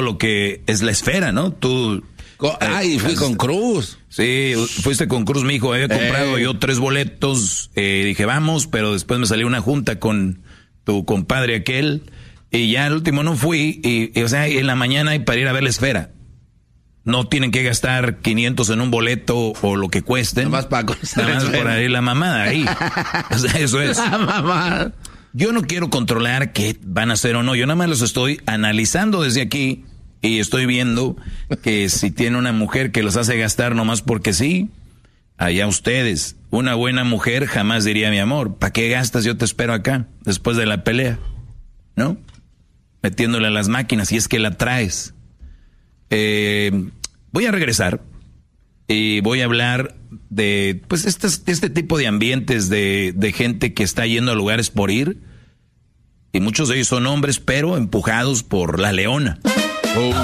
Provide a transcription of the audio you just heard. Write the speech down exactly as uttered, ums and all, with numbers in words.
lo que es la esfera, ¿no? Tú... Ay, fui con Cruz. Sí, fuiste con Cruz, mi hijo. Había comprado eh. yo tres boletos. Eh, dije, vamos, pero después me salió una junta con tu compadre aquel. Y ya al último no fui. Y, y o sea, en la mañana hay para ir a ver la esfera. No tienen que gastar quinientos en un boleto o lo que cueste. Nada más para Nada más por ahí la mamada ahí. O sea, eso es. La mamada. Yo no quiero controlar qué van a hacer o no. Yo nada más los estoy analizando desde aquí. Y estoy viendo que si tiene una mujer que los hace gastar nomás porque sí, allá ustedes. Una buena mujer jamás diría, mi amor, ¿para qué gastas? Yo te espero acá, después de la pelea, ¿no? Metiéndole a las máquinas, si es que la traes. Eh, voy a regresar y voy a hablar de, pues, este, este tipo de ambientes de, de gente que está yendo a lugares por ir. Y muchos de ellos son hombres, pero empujados por la leona. Oh.